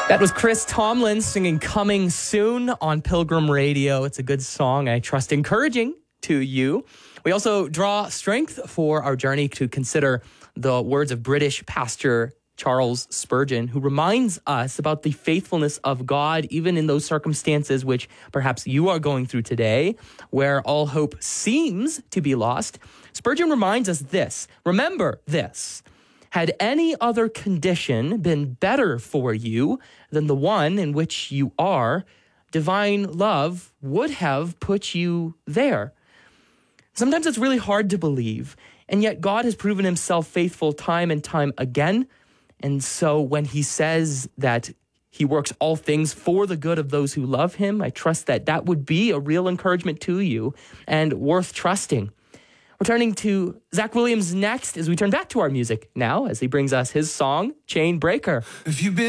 That was Chris Tomlin singing Coming Soon on Pilgrim Radio. It's a good song, I trust encouraging to you. We also draw strength for our journey to consider the words of British pastor Charles Spurgeon, who reminds us about the faithfulness of God, even in those circumstances which perhaps you are going through today, where all hope seems to be lost. Spurgeon reminds us this, remember this: had any other condition been better for you than the one in which you are, divine love would have put you there. Sometimes it's really hard to believe, and yet God has proven himself faithful time and time again. And so when he says that he works all things for the good of those who love him, I trust that that would be a real encouragement to you and worth trusting. We're turning to Zach Williams next as we turn back to our music now as he brings us his song, Chain Breaker. If you've been